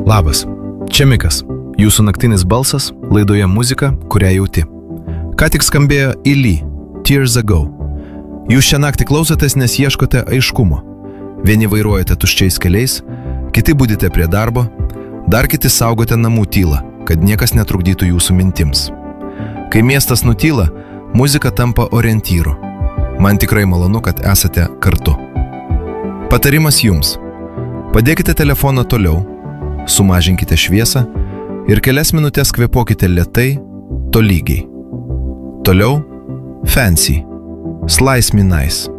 Labas, čia Mikas, jūsų naktinis balsas laidoje muzika, kurią jauti. Ką tik skambėjo Ili, Tears Ago. Jūs šią naktį klausotės, nes ieškote aiškumo. Vieni vairuojate tuščiais keliais, kiti budite prie darbo, dar kiti saugote namų tylą, kad niekas netrukdytų jūsų mintims. Kai miestas nutyla, muzika tampa orientyru. Man tikrai malonu, kad esate kartu. Patarimas jums. Padėkite telefoną toliau, sumažinkite šviesą ir kelias minutės kvėpuokite lėtai, tolygiai. Toliau, Fancy, Slice Me Nice.